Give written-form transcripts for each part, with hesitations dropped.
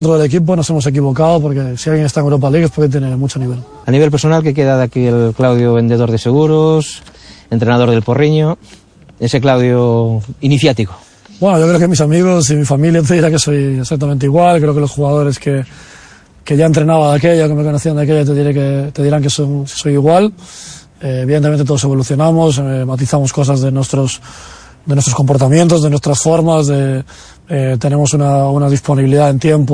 del equipo nos hemos equivocado, porque si alguien está en Europa League es porque tiene mucho nivel. A nivel personal, ¿qué queda de aquí el Claudio vendedor de seguros, entrenador del Porriño, ese Claudio iniciático? Bueno, yo creo que mis amigos y mi familia te dirán que soy exactamente igual. Creo que los jugadores que ya entrenaba de aquella, que me conocían de aquella, te dirán que soy igual. Evidentemente todos evolucionamos, matizamos cosas de nuestros comportamientos, de nuestras formas, tenemos una disponibilidad en tiempo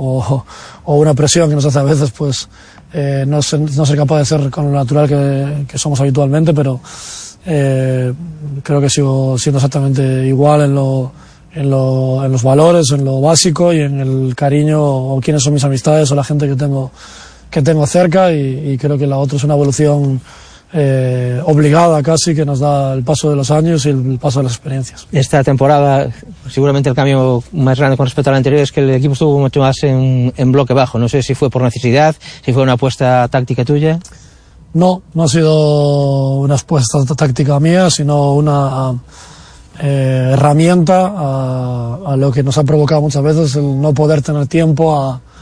o una presión que nos hace a veces pues no ser capaz de ser con lo natural que somos habitualmente, pero creo que sigo siendo exactamente igual en los valores, en lo básico y en el cariño o quiénes son mis amistades o la gente que tengo cerca, y creo que la otra es una evolución obligada casi, que nos da el paso de los años y el paso de las experiencias. Esta temporada seguramente el cambio más grande con respecto a la anterior es que el equipo estuvo mucho más en bloque bajo. No sé si fue por necesidad, si fue una apuesta táctica tuya. No ha sido una apuesta táctica mía, sino una herramienta a lo que nos ha provocado muchas veces el no poder tener tiempo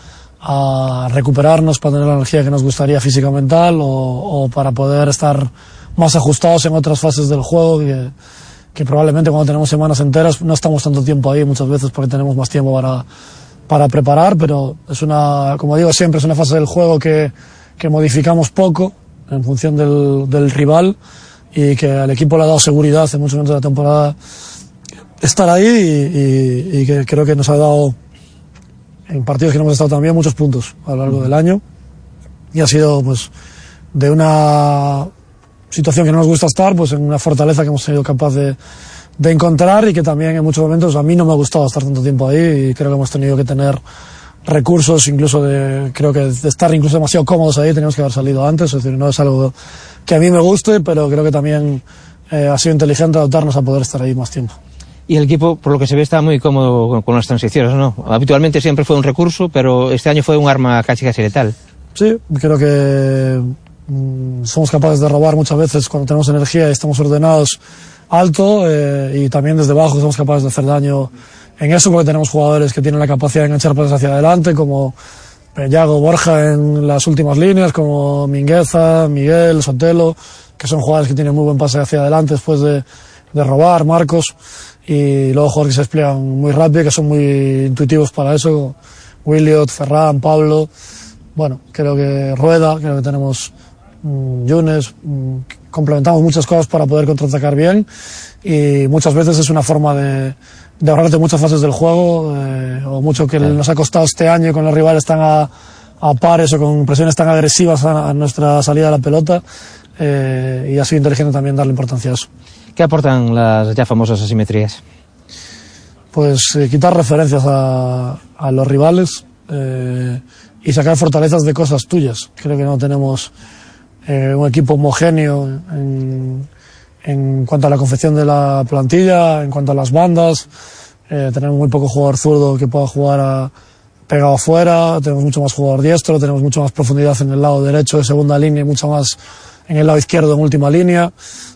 a recuperarnos para tener la energía que nos gustaría física, mental, o para poder estar más ajustados en otras fases del juego que probablemente cuando tenemos semanas enteras no estamos tanto tiempo ahí muchas veces porque tenemos más tiempo para preparar, pero es como digo siempre, es una fase del juego que modificamos poco en función del rival, y que al equipo le ha dado seguridad en muchos momentos de la temporada estar ahí, y que creo que nos ha dado en partidos que no hemos estado también muchos puntos a lo largo del año, y ha sido pues de una situación que no nos gusta estar, pues en una fortaleza que hemos sido capaz de encontrar, y que también en muchos momentos a mí no me ha gustado estar tanto tiempo ahí, y creo que hemos tenido que tener recursos incluso creo que de estar incluso demasiado cómodos ahí, teníamos que haber salido antes. Es decir, no es algo que a mí me guste, pero creo que también ha sido inteligente adaptarnos a poder estar ahí más tiempo. Y el equipo, por lo que se ve, está muy cómodo con las transiciones, ¿no? Habitualmente siempre fue un recurso, pero este año fue un arma casi letal. Sí, creo que somos capaces de robar muchas veces cuando tenemos energía y estamos ordenados alto, y también desde abajo somos capaces de hacer daño en eso, porque tenemos jugadores que tienen la capacidad de enganchar pases hacia adelante, como Yago, Borja en las últimas líneas, como Mingueza, Miguel, Sotelo, que son jugadores que tienen muy buen pase hacia adelante después de robar, Marcos, y luego jugadores que se despliegan muy rápido, que son muy intuitivos para eso, Williot, Ferran, Pablo, bueno, creo que Rueda, creo que tenemos Yunes, complementamos muchas cosas para poder contraatacar bien, y muchas veces es una forma de ahorrarte muchas fases del juego, o mucho que nos ha costado este año con los rivales tan a pares o con presiones tan agresivas a nuestra salida de la pelota, y ha sido inteligente también darle importancia a eso. ¿Qué aportan las ya famosas asimetrías? Pues quitar referencias a los rivales, y sacar fortalezas de cosas tuyas. Creo que no tenemos un equipo homogéneo en cuanto a la confección de la plantilla, en cuanto a las bandas. Tenemos muy poco jugador zurdo que pueda jugar pegado afuera, tenemos mucho más jugador diestro, tenemos mucho más profundidad en el lado derecho de segunda línea y mucho más en el lado izquierdo en última línea,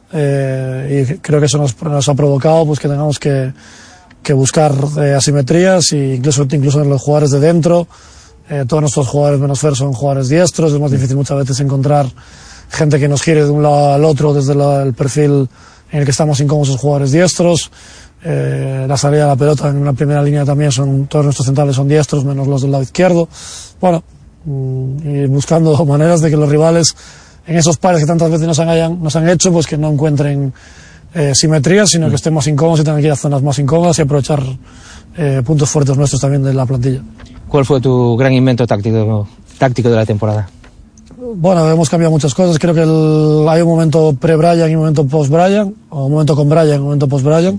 y creo que eso nos ha provocado pues que tengamos que buscar asimetrías, y incluso en los jugadores de dentro. Todos nuestros jugadores menos Fer son jugadores diestros, es más difícil muchas veces encontrar gente que nos gire de un lado al otro desde el perfil en el que estamos incómodos los jugadores diestros. La salida de la pelota en la primera línea también todos nuestros centrales son diestros menos los del lado izquierdo. Bueno, y buscando maneras de que los rivales en esos pares que tantas veces nos han hecho, pues que no encuentren simetrías, sino que estén más incómodos y tengan que ir a zonas más incómodas y aprovechar puntos fuertes nuestros también de la plantilla. ¿Cuál fue tu gran invento táctico de la temporada? Bueno, hemos cambiado muchas cosas. Creo que hay un momento pre-Brian y un momento post-Brian, o un momento con Brian y un momento post-Brian.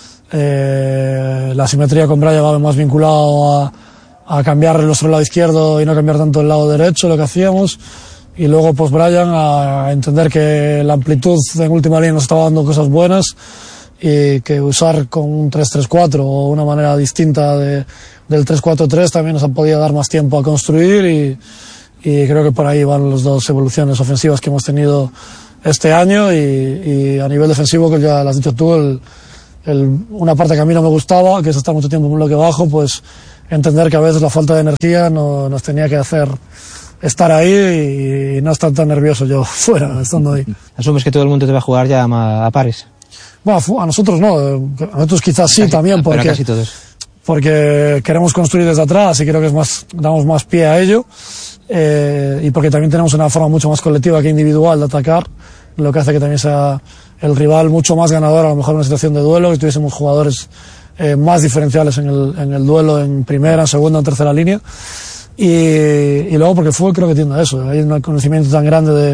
La simetría con Brian va más vinculado a cambiar nuestro lado izquierdo y no cambiar tanto el lado derecho, lo que hacíamos. Y luego post-Brian a entender que la amplitud en última línea nos estaba dando cosas buenas, y que usar con un 3-3-4 o una manera distinta del 3-4-3 también nos ha podido dar más tiempo a construir, y creo que por ahí van las dos evoluciones ofensivas que hemos tenido este año, y a nivel defensivo, que ya lo has dicho tú, una parte que a mí no me gustaba, que es estar mucho tiempo en bloque bajo, pues entender que a veces la falta de energía nos tenía que hacer estar ahí y no estar tan nervioso yo fuera, estando ahí. ¿Asumes que todo el mundo te va a jugar ya a pares? Bueno, a nosotros no, a nosotros quizás sí también, porque, casi todos. Porque queremos construir desde atrás y creo que damos más pie a ello, y porque también tenemos una forma mucho más colectiva que individual de atacar, lo que hace que también sea el rival mucho más ganador, a lo mejor en una situación de duelo, que tuviésemos jugadores más diferenciales en el duelo, en primera, en segunda, en tercera línea. Y luego porque el fútbol creo que tiende a eso, hay un conocimiento tan grande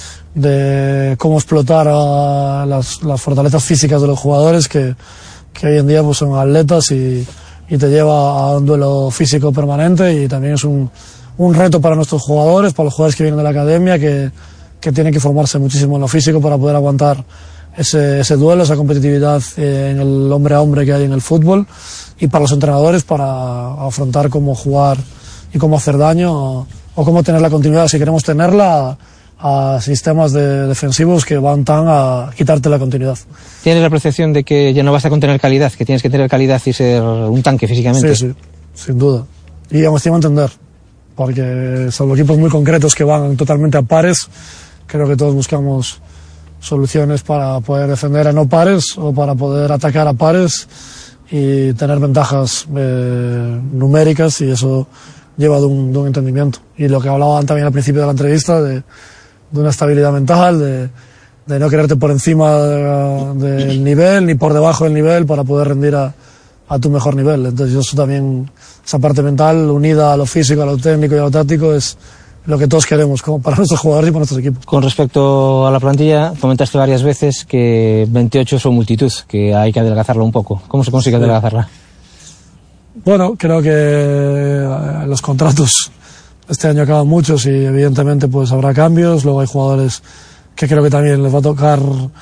de cómo explotar a las fortalezas físicas de los jugadores que hoy en día pues son atletas y te lleva a un duelo físico permanente, y también es un reto para nuestros jugadores, para los jugadores que vienen de la academia, que tienen que formarse muchísimo en lo físico para poder aguantar ese duelo, esa competitividad en el hombre a hombre que hay en el fútbol, y para los entrenadores para afrontar cómo jugar y cómo hacer daño o cómo tener la continuidad, si queremos tenerla, a sistemas defensivos que van tan a quitarte la continuidad. ¿Tienes la percepción de que ya no basta con tener calidad, que tienes que tener calidad y ser un tanque físicamente? Sí, sin duda. Y aún encima entender, porque salvo equipos muy concretos que van totalmente a pares, creo que todos buscamos soluciones para poder defender a no pares o para poder atacar a pares y tener ventajas numéricas, y eso lleva de un entendimiento. Y lo que hablaban también al principio de la entrevista, de una estabilidad mental, de no quererte por encima del nivel ni por debajo del nivel para poder rendir a tu mejor nivel. Entonces eso también, esa parte mental unida a lo físico, a lo técnico y a lo táctico, es lo que todos queremos como para nuestros jugadores y para nuestros equipos. Con respecto a la plantilla, comentaste varias veces que 28 son multitud, que hay que adelgazarla un poco. ¿Cómo se consigue adelgazarla? Bueno, creo que los contratos este año acaban muchos y evidentemente pues habrá cambios. Luego hay jugadores que creo que también les va a tocar,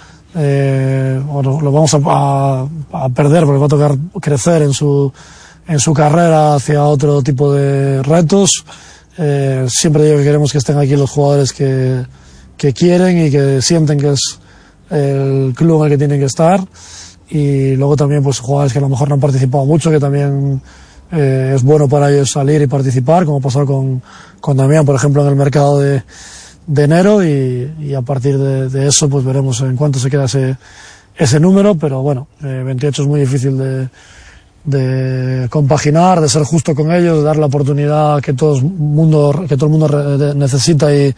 lo vamos a perder, porque va a tocar crecer en su carrera hacia otro tipo de retos. Siempre digo que queremos que estén aquí los jugadores que quieren y que sienten que es el club en el que tienen que estar. Y luego también pues jugadores que a lo mejor no han participado mucho, que también es bueno para ellos salir y participar, como pasó con Damián, por ejemplo, en el mercado de enero, y a partir de eso pues veremos en cuánto se queda ese número, pero bueno, 28 es muy difícil de compaginar, de ser justo con ellos, de dar la oportunidad que todo el mundo necesita y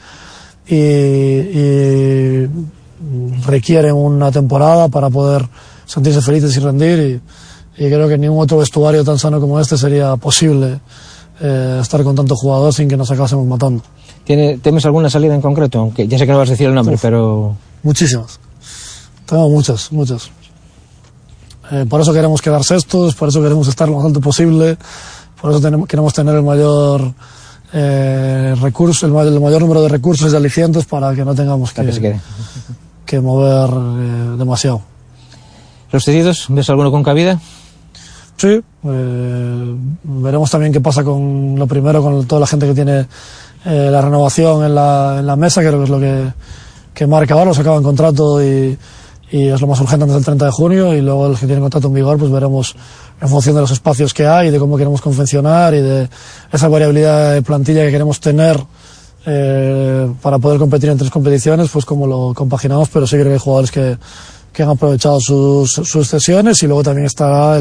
requiere una temporada para poder sentirse felices y rendir, y creo que en ningún otro vestuario tan sano como este sería posible estar con tanto jugador sin que nos acabásemos matando. ¿Temes alguna salida en concreto? Aunque ya sé que no vas a decir el nombre, pero... Muchísimas. Tengo muchas. Por eso queremos quedar sextos, por eso queremos estar lo más alto posible, por eso queremos tener el mayor recurso, el mayor número de recursos y de alicientes para que no tengamos que mover demasiado. ¿Los cedidos? ¿Ves alguno con cabida? Sí, veremos también qué pasa con lo primero, con toda la gente que tiene la renovación en la mesa, que creo que es lo que marca ahora, los acaban contrato y es lo más urgente antes del 30 de junio, y luego los que tienen contrato en vigor pues veremos en función de los espacios que hay, de cómo queremos confeccionar y de esa variabilidad de plantilla que queremos tener para poder competir en 3 competiciones, pues cómo lo compaginamos. Pero sí creo que hay jugadores que han aprovechado sus cesiones, y luego también estará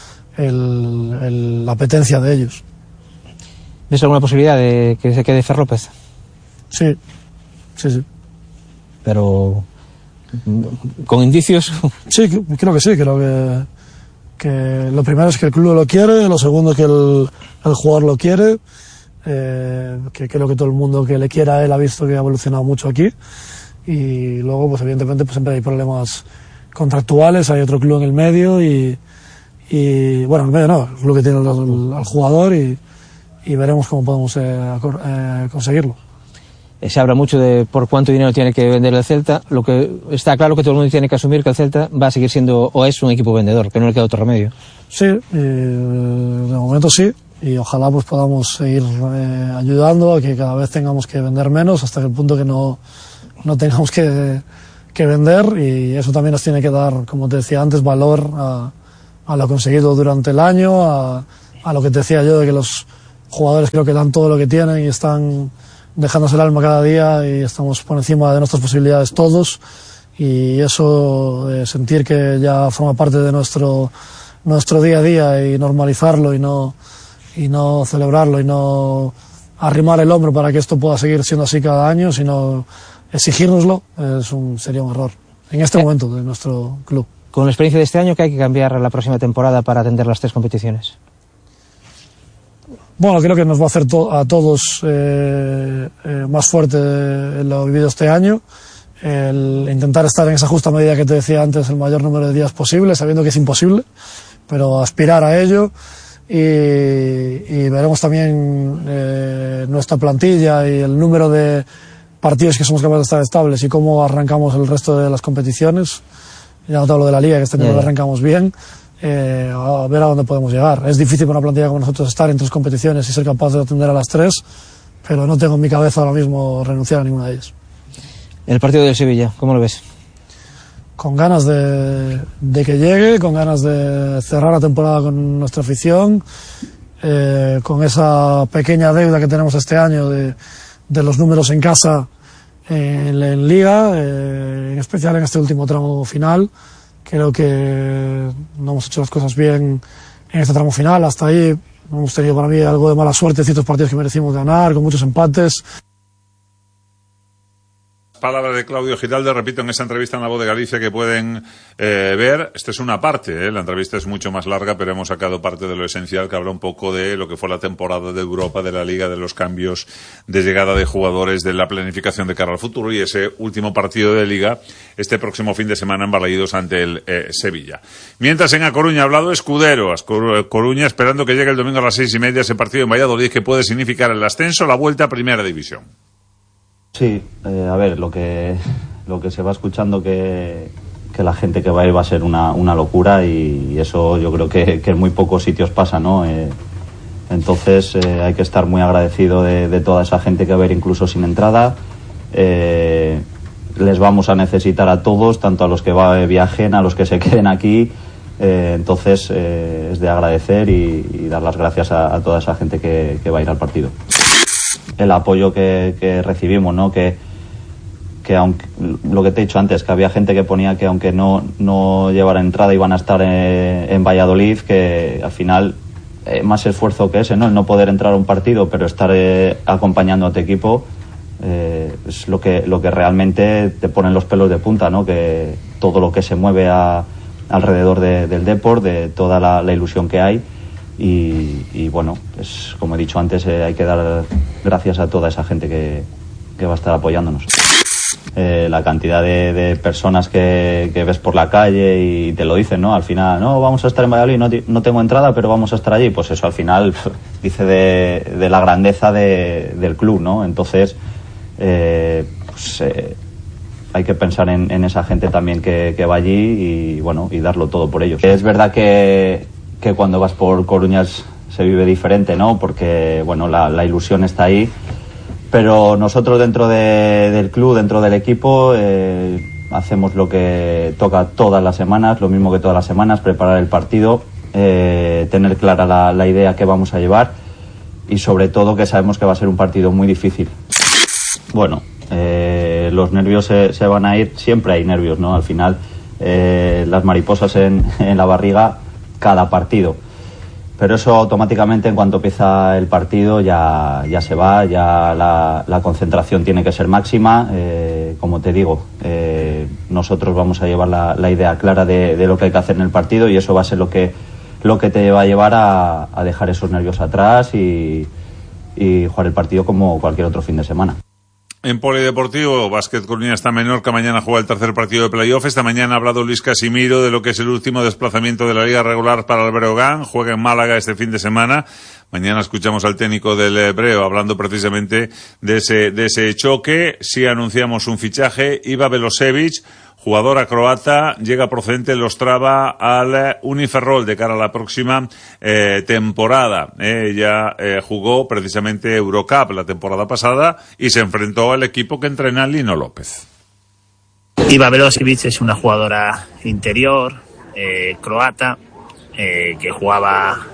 la apetencia de ellos. ¿Ves alguna posibilidad de que se quede Fer López? Sí. Pero ¿con indicios? Sí, creo que sí, creo que lo primero es que el club lo quiere, lo segundo que el jugador lo quiere, que creo que todo el mundo que le quiera a él ha visto que ha evolucionado mucho aquí, y luego pues evidentemente pues siempre hay problemas contractuales, hay otro club en el medio y bueno, en el medio no, es lo que tiene al jugador, y veremos cómo podemos conseguirlo. Se habla mucho de por cuánto dinero tiene que vender el Celta. Lo que está claro que todo el mundo tiene que asumir que el Celta va a seguir siendo o es un equipo vendedor, que no le queda otro remedio. Sí, de momento sí, y ojalá pues podamos seguir ayudando a que cada vez tengamos que vender menos, hasta el punto que no tengamos que vender, y eso también nos tiene que dar, como te decía antes, valor a lo conseguido durante el año, a a lo que te decía yo, de que los jugadores creo que dan todo lo que tienen y están dejándose el alma cada día y estamos por encima de nuestras posibilidades todos, y eso, sentir que ya forma parte de nuestro día a día y normalizarlo y no celebrarlo y no arrimar el hombro para que esto pueda seguir siendo así cada año, sino exigírnoslo, sería un error en este momento de nuestro club. Con la experiencia de este año, ¿qué hay que cambiar la próxima temporada para atender las 3 competiciones? Bueno, creo que nos va a hacer a todos más fuerte lo vivido este año. El intentar estar en esa justa medida que te decía antes, el mayor número de días posible, sabiendo que es imposible, pero aspirar a ello. Y veremos también nuestra plantilla y el número de partidos que somos capaces de estar estables y cómo arrancamos el resto de las competiciones. Ya no te hablo de la Liga, que este año lo arrancamos bien. A ver a dónde podemos llegar. Es difícil para una plantilla como nosotros estar en 3 competiciones y ser capaz de atender a las 3, pero no tengo en mi cabeza ahora mismo renunciar a ninguna de ellas. El partido del Sevilla, ¿cómo lo ves? Con ganas de que llegue, con ganas de cerrar la temporada con nuestra afición, con esa pequeña deuda que tenemos este año de los números en casa en Liga, en especial en este último tramo final. Creo que no hemos hecho las cosas bien en este tramo final. Hasta ahí hemos tenido para mí algo de mala suerte en ciertos partidos que merecimos ganar, con muchos empates. Palabras de Claudio Giraldo, repito, en esa entrevista en La Voz de Galicia que pueden ver. Esta es una parte, la entrevista es mucho más larga, pero hemos sacado parte de lo esencial, que habla un poco de lo que fue la temporada de Europa, de la Liga, de los cambios de llegada de jugadores, de la planificación de cara al futuro y ese último partido de Liga este próximo fin de semana en Balaídos ante el Sevilla. Mientras en A Coruña ha hablado Escudero, Coruña esperando que llegue el domingo a las 6:30 ese partido en Valladolid que puede significar el ascenso, la vuelta a Primera División. Sí, a ver, lo que se va escuchando que la gente que va a ir va a ser una locura y eso yo creo que en muy pocos sitios pasa, ¿no? Entonces hay que estar muy agradecido de toda esa gente que va a ir incluso sin entrada. Les vamos a necesitar a todos, tanto a los que viajen, a los que se queden aquí. Entonces es de agradecer y dar las gracias a toda esa gente que va a ir al partido. El apoyo que recibimos, ¿no? Que aunque lo que te he dicho antes, que había gente que ponía que aunque no llevara entrada iban a estar en Valladolid, que al final más esfuerzo que ese, ¿no? El no poder entrar a un partido, pero estar acompañando a tu equipo es lo que realmente te pone los pelos de punta, ¿no? Que todo lo que se mueve alrededor del deporte, de toda la ilusión que hay. Y bueno, pues como he dicho antes, hay que dar gracias a toda esa gente que va a estar apoyándonos. La cantidad de personas que ves por la calle y te lo dicen, ¿no? Al final, no, vamos a estar en Valladolid, no tengo entrada, pero vamos a estar allí. Pues eso al final dice de la grandeza del club, ¿no? Entonces, hay que pensar en esa gente también que va allí y bueno, y darlo todo por ellos. Es verdad que cuando vas por Coruña se vive diferente, ¿no? Porque, bueno, la ilusión está ahí, pero nosotros dentro del club, dentro del equipo, hacemos lo que toca todas las semanas, lo mismo que todas las semanas, preparar el partido, tener clara la idea que vamos a llevar y sobre todo que sabemos que va a ser un partido muy difícil. Bueno, los nervios se van a ir, siempre hay nervios, ¿no? Al final, las mariposas en la barriga cada partido, pero eso automáticamente en cuanto empieza el partido ya se va, ya la concentración tiene que ser máxima. Como te digo, nosotros vamos a llevar la idea clara de lo que hay que hacer en el partido y eso va a ser lo que te va a llevar a dejar esos nervios atrás y jugar el partido como cualquier otro fin de semana. En Polideportivo, Básquet Coruña está Menorca, mañana juega el tercer partido de playoff. Esta mañana ha hablado Luis Casimiro de lo que es el último desplazamiento de la Liga regular para el Breogán. Juega en Málaga este fin de semana. Mañana escuchamos al técnico del Breo hablando precisamente de ese choque. Sí anunciamos un fichaje, Iva Velosevic, jugadora croata, llega procedente del Ostrava al Uniferrol de cara a la próxima temporada. Ella jugó precisamente Eurocup la temporada pasada y se enfrentó al equipo que entrena Lino López. Iva Velosevic es una jugadora interior, croata, que jugaba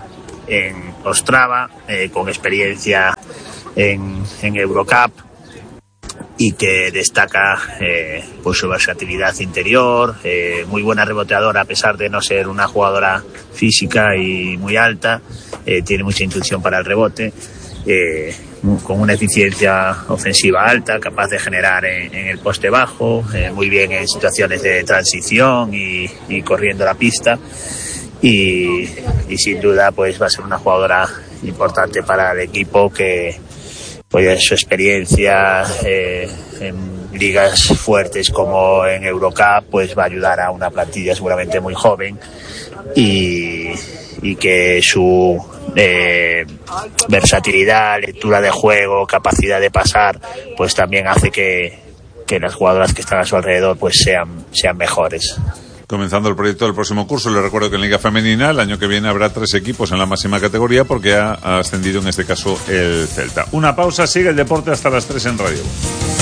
en Ostrava, con experiencia en Eurocup, y que destaca pues su versatilidad interior, muy buena reboteadora a pesar de no ser una jugadora física y muy alta, tiene mucha intuición para el rebote, con una eficiencia ofensiva alta, capaz de generar en el poste bajo, muy bien en situaciones de transición y corriendo la pista, y sin duda pues va a ser una jugadora importante para el equipo, que pues su experiencia en ligas fuertes como en Eurocup pues va a ayudar a una plantilla seguramente muy joven, y que su versatilidad, lectura de juego, capacidad de pasar, pues también hace que las jugadoras que están a su alrededor pues sean mejores. Comenzando el proyecto del próximo curso, les recuerdo que en Liga Femenina el año que viene habrá 3 equipos en la máxima categoría, porque ha ascendido en este caso el Celta. Una pausa, sigue el deporte hasta las 3 en Radio.